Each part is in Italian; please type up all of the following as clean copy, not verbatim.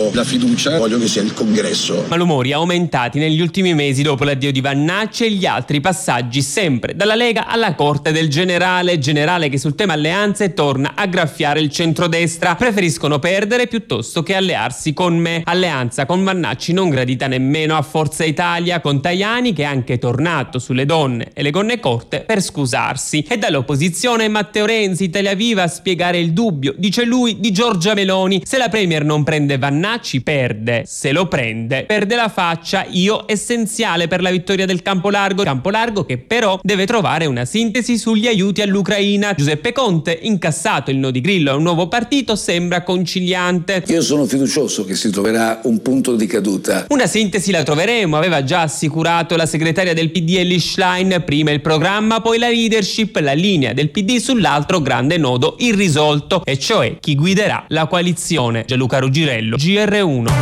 chiesto la fiducia, voglio che sia il Congresso. Malumori aumentati negli ultimi mesi dopo l'addio di Vannacci e gli altri passaggi sempre dalla Lega alla corte del generale che sul tema alleanze torna a graffiare il centrodestra. Preferiscono perdere piuttosto che allearsi con me. Alleanza con Vannacci non gradita nemmeno a Forza Italia, con Tajani che è anche tornato sulle donne e le gonne corte per scusarsi. E dall'opposizione Matteo Renzi, Italia Viva, a spiegare il dubbio, dice lui, di Giorgia Meloni: se la Premier non prende Vannacci perde, se lo prende perde la faccia. Io essenziale per la vittoria del Campolargo che però deve trovare una sintesi sugli aiuti all'Ucraina. Giuseppe Conte, incassato il no di Grillo a un nuovo partito, sembra conciliante. Io sono fiducioso che si troverà un punto di caduta. Una sintesi la troveremo, aveva già assicurato la segretaria del PD Elly Schlein, prima il programma, poi la leadership, la linea del PD sull'altro grande nodo irrisolto, e cioè chi guiderà la coalizione. Gianluca Ruggiero, GR1.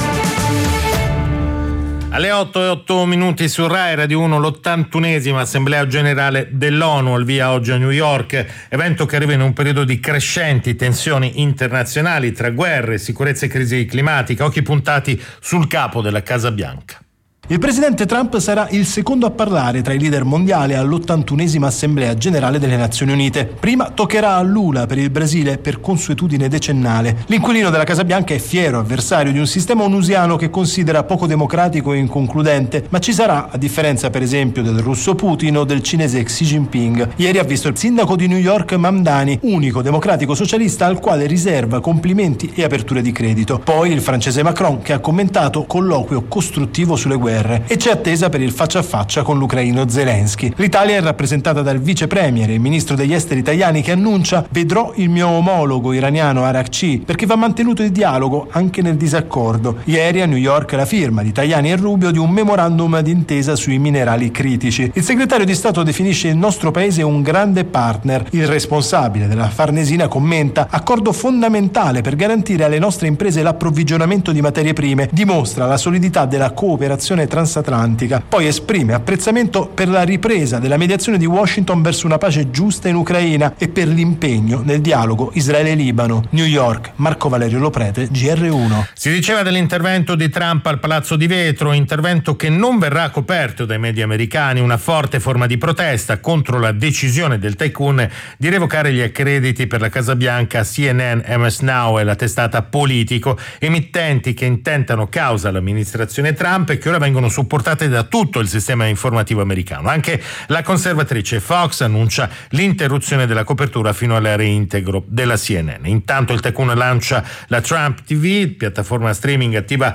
Alle 8:08 su Rai Radio 1, l'81esima Assemblea Generale dell'ONU al via oggi a New York, evento che arriva in un periodo di crescenti tensioni internazionali tra guerre, sicurezza e crisi climatica, occhi puntati sul capo della Casa Bianca. Il presidente Trump sarà il secondo a parlare tra i leader mondiali all'81esima Assemblea Generale delle Nazioni Unite. Prima toccherà a Lula per il Brasile per consuetudine decennale. L'inquilino della Casa Bianca è fiero avversario di un sistema onusiano che considera poco democratico e inconcludente, ma ci sarà, a differenza per esempio del russo Putin o del cinese Xi Jinping. Ieri ha visto il sindaco di New York Mamdani, unico democratico socialista al quale riserva complimenti e aperture di credito. Poi il francese Macron, che ha commentato colloquio costruttivo sulle guerre. E c'è attesa per il faccia a faccia con l'ucraino Zelensky. L'Italia è rappresentata dal vice premier e il ministro degli esteri Tajani, che annuncia: vedrò il mio omologo iraniano Arakci, perché va mantenuto il dialogo anche nel disaccordo. Ieri a New York la firma di Tajani e Rubio di un memorandum d'intesa sui minerali critici. Il segretario di Stato definisce il nostro paese un grande partner. Il responsabile della Farnesina commenta: accordo fondamentale per garantire alle nostre imprese l'approvvigionamento di materie prime, dimostra la solidità della cooperazione transatlantica. Poi esprime apprezzamento per la ripresa della mediazione di Washington verso una pace giusta in Ucraina e per l'impegno nel dialogo Israele-Libano. New York, Marco Valerio Loprete, GR1. Si diceva dell'intervento di Trump al Palazzo di Vetro, intervento che non verrà coperto dai media americani, una forte forma di protesta contro la decisione del tycoon di revocare gli accrediti per la Casa Bianca a CNN, MS Now e la testata Politico, emittenti che intentano causa all'amministrazione Trump e che ora vengono supportate da tutto il sistema informativo americano. Anche la conservatrice Fox annuncia l'interruzione della copertura fino al reintegro della CNN. Intanto il tycoon lancia la Trump TV, piattaforma streaming attiva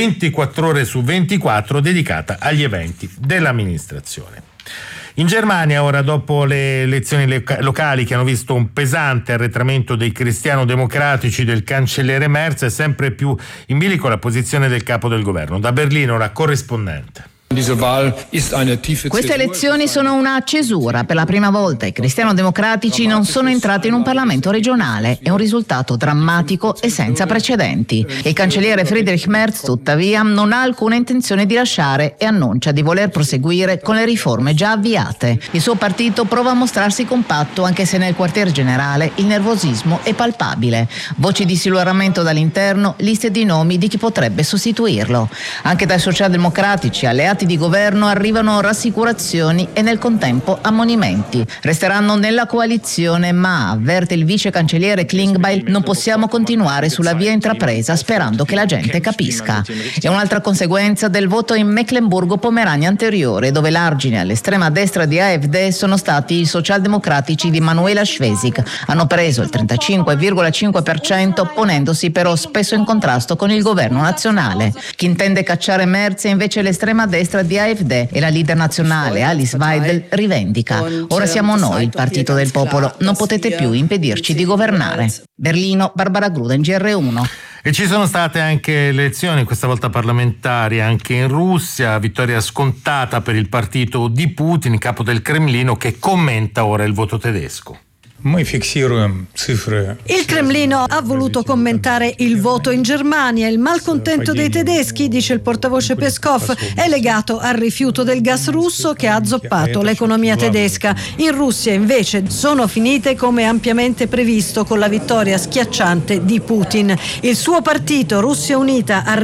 24 ore su 24 dedicata agli eventi dell'amministrazione. In Germania, ora, dopo le elezioni locali che hanno visto un pesante arretramento dei cristiano-democratici del cancelliere Merz, è sempre più in bilico la posizione del capo del governo. Da Berlino la corrispondente. Queste elezioni sono una cesura. Per la prima volta i cristiano-democratici non sono entrati in un Parlamento regionale. È un risultato drammatico e senza precedenti. Il cancelliere Friedrich Merz, tuttavia, non ha alcuna intenzione di lasciare e annuncia di voler proseguire con le riforme già avviate. Il suo partito prova a mostrarsi compatto, anche se nel quartier generale il nervosismo è palpabile. Voci di siluramento dall'interno, liste di nomi di chi potrebbe sostituirlo. Anche dai socialdemocratici alleati di governo arrivano rassicurazioni e nel contempo ammonimenti. Resteranno nella coalizione, ma, avverte il vice cancelliere Klingbeil, non possiamo continuare sulla via intrapresa sperando che la gente capisca. È un'altra conseguenza del voto in Mecklenburgo-Pomerania anteriore, dove l'argine all'estrema destra di AfD sono stati i socialdemocratici di Manuela Schwesig. Hanno preso il 35,5%, ponendosi però spesso in contrasto con il governo nazionale. Chi intende cacciare Merz è invece l'estrema destra di AfD e la leader nazionale Alice Weidel rivendica: ora siamo noi il partito del popolo, non potete più impedirci di governare. Berlino, Barbara Gruden, GR1. E ci sono state anche elezioni, questa volta parlamentari, anche in Russia, vittoria scontata per il partito di Putin, capo del Cremlino, che commenta ora il voto tedesco. Il Cremlino ha voluto commentare il voto in Germania. Il malcontento dei tedeschi, dice il portavoce Peskov, è legato al rifiuto del gas russo che ha azzoppato l'economia tedesca. In Russia invece sono finite come ampiamente previsto con la vittoria schiacciante di Putin. Il suo partito, Russia Unita, ha